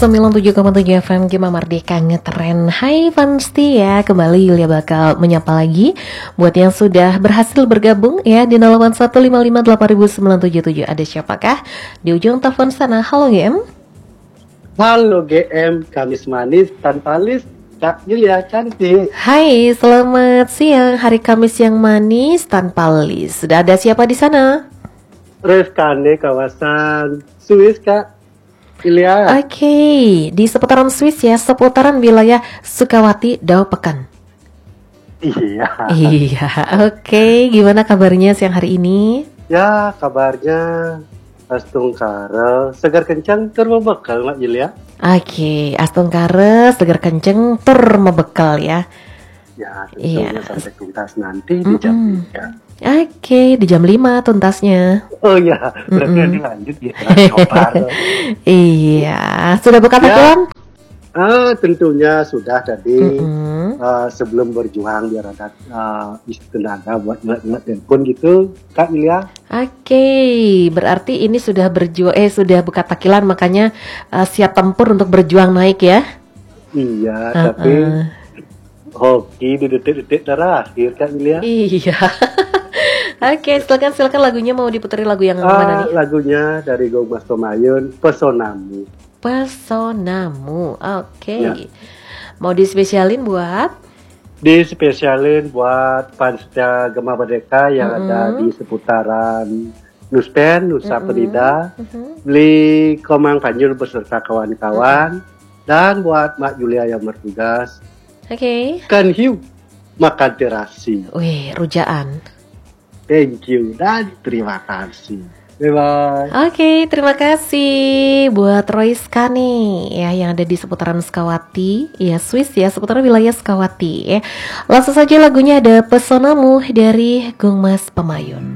97,7 FM Gema Merdeka Ngetren. Hai Fansti ya, kembali Yulia bakal menyapa lagi buat yang sudah berhasil bergabung ya di 08155800977. Ada siapakah di ujung telepon sana? Halo GM. Halo GM, Kamis manis tanpa list, Kak Yulia cantik. Hai, selamat siang. Hari Kamis yang manis tanpa list. Sudah ada siapa di sana? Reskane kawasan Swiss, Kak Yulia. Oke, di seputaran Swiss ya, seputaran wilayah Sukawati, Dau Pekan. Iya. Iya, oke. Gimana kabarnya siang hari ini? Ya, kabarnya Astung Kara, segar kencang terbekal Mak Yulia. Oke, Astung Kare, segar kenceng, tur mebekal ya. Ya, tentunya Iya. sampai tuntas nanti di jam 3. Oke, di jam 5 tuntasnya. Oh ya, berarti nanti lanjut ya. Kobar. Iya, sudah buka Ya. takon? Tentunya sudah tadi. Sebelum berjuang biar ada tenaga buat ngelat telepon gitu, Kak Yulia. Oke, berarti ini sudah sudah buka takilan, makanya siap tempur untuk berjuang naik ya. Iya, tapi hoki di detik-detik terakhir, Kak Yulia. Iya. Oke, silakan lagunya, mau diputeri lagu yang mana nih? Lagunya dari Gong Mas Tomayun, Pesonamu. Pesonamu. Oke. Ya. Mau dispesialin buat? Dispesialin buat fansnya Gema Merdeka yang ada di seputaran Nuspen, Nusa Penida, beli Komang Panjul beserta kawan-kawan, dan buat Mak Yulia yang bertugas, Oke. kan hiu makan terasi. Wih, rujaan. Thank you dan terima kasih. Bye-bye. Oke, terima kasih buat Royska nih ya, yang ada di seputaran Sukawati, ya Swiss ya, seputaran wilayah Sukawati ya. Langsung saja lagunya ada Pesonamu dari Gong Mas Pemayun.